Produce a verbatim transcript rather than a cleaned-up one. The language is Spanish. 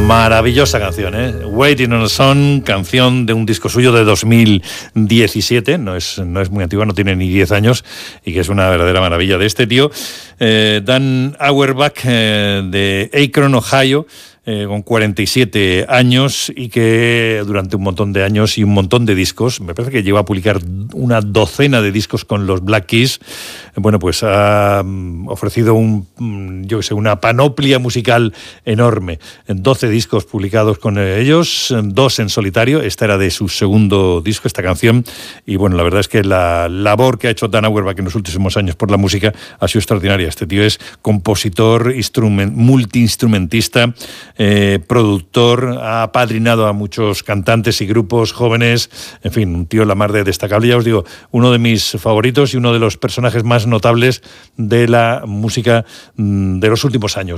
Maravillosa canción, ¿eh? Waiting on a Song, canción de un disco suyo de dos mil diecisiete, no es, no es muy antigua, no tiene ni diez años, y que es una verdadera maravilla de este tío, eh, Dan Auerbach, eh, de Akron, Ohio, eh, con cuarenta y siete años, y que durante un montón de años y un montón de discos, me parece que llegó a publicar una docena de discos con los Black Keys, bueno, pues ha ofrecido un, yo que sé, una panoplia musical enorme, doce discos publicados con ellos, dos en solitario, esta era de su segundo disco, esta canción, y bueno, la verdad es que la labor que ha hecho Dan Auerbach en los últimos años por la música ha sido extraordinaria. Este tío es compositor, instrument, multiinstrumentista, eh, productor, ha apadrinado a muchos cantantes y grupos jóvenes, en fin, un tío la mar de destacable, ya os digo, uno de mis favoritos y uno de los personajes más notables de la música de los últimos años.